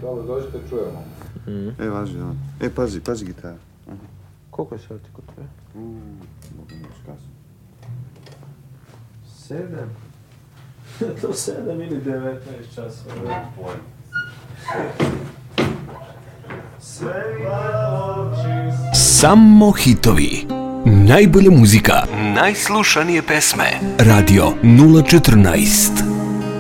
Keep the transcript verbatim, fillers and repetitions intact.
Dobro, dođite, čujemo. Mm. E, važi, on. E, pazi, pazi gitara. Aha. Koliko je sati kod tebe? Uuu, mogu još kasno. Sedam? To sedam ili devetnaest časova. Samo hitovi. Najbolja muzika. Najslušanije pesme. Radio nula četrnaest.